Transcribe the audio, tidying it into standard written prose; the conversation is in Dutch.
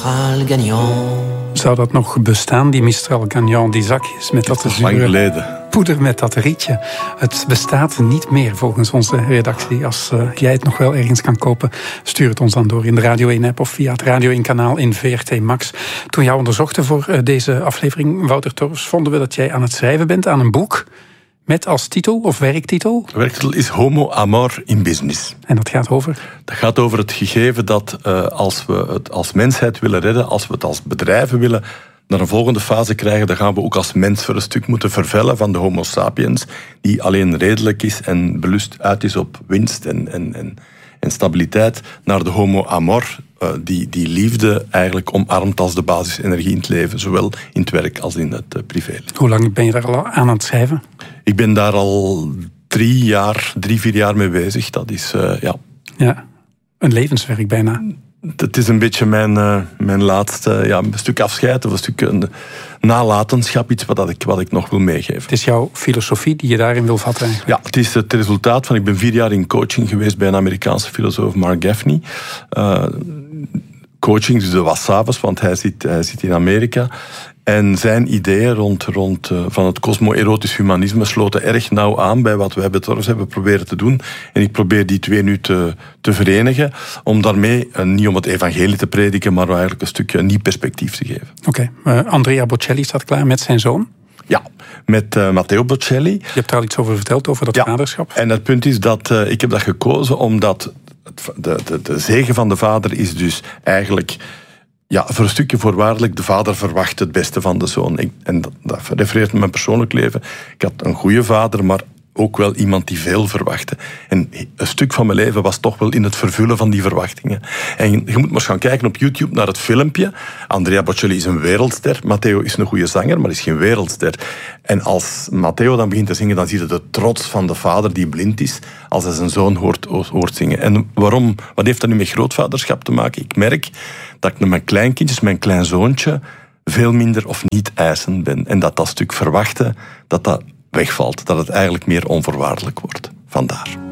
Zou dat nog bestaan, die Mistral Gagnant, die zakjes met dat lang geleden. Poeder met dat rietje? Het bestaat niet meer volgens onze redactie. Als jij het nog wel ergens kan kopen, stuur het ons dan door in de Radio 1-app of via het Radio 1-kanaal in VRT Max. Toen jou onderzochten voor deze aflevering, Wouter Torfs, vonden we dat jij aan het schrijven bent aan een boek met als titel of werktitel? De werktitel is Homo Amor in Business. En dat gaat over? Dat gaat over het gegeven dat als we het als mensheid willen redden, als we het als bedrijven willen naar een volgende fase krijgen, dan gaan we ook als mens voor een stuk moeten vervellen van de Homo sapiens, die alleen redelijk is en belust uit is op winst en stabiliteit, naar de Homo Amor, die liefde eigenlijk omarmt als de basisenergie in het leven, zowel in het werk als in het privé. Hoe lang ben je daar al aan het schrijven? Ik ben daar al 3-4 jaar mee bezig. Dat is, Ja, een levenswerk bijna. Het is een beetje mijn laatste een stuk afscheid of een stuk nalatenschap, iets wat ik nog wil meegeven. Het is jouw filosofie die je daarin wil vatten eigenlijk? Ja, het is het resultaat van... Ik ben 4 jaar in coaching geweest bij een Amerikaanse filosoof, Mark Gaffney. Coaching, dus dat was 's avonds, want hij zit in Amerika. En zijn ideeën rond van het cosmo-erotisch humanisme sloten erg nauw aan bij wat wij bij Torfs hebben proberen te doen. En ik probeer die twee nu te verenigen, om daarmee, niet om het evangelie te prediken, maar eigenlijk een stukje nieuw perspectief te geven. Oké. Andrea Bocelli staat klaar met zijn zoon? Ja, met Matteo Bocelli. Je hebt er al iets over verteld, over dat vaderschap. En het punt is dat ik heb dat gekozen omdat de zegen van de vader is dus eigenlijk... Ja, voor een stukje voorwaardelijk, de vader verwacht het beste van de zoon. En dat refereert naar mijn persoonlijk leven. Ik had een goede vader, maar ook wel iemand die veel verwachtte. En een stuk van mijn leven was toch wel in het vervullen van die verwachtingen. En je moet maar eens gaan kijken op YouTube naar het filmpje. Andrea Bocelli is een wereldster. Matteo is een goede zanger, maar is geen wereldster. En als Matteo dan begint te zingen, dan zie je de trots van de vader die blind is, als hij zijn zoon hoort zingen. En waarom? Wat heeft dat nu met grootvaderschap te maken? Ik merk dat ik naar mijn kleinkindjes, mijn kleinzoontje, veel minder of niet eisend ben. En dat stuk verwachten, dat wegvalt. Dat het eigenlijk meer onvoorwaardelijk wordt. Vandaar.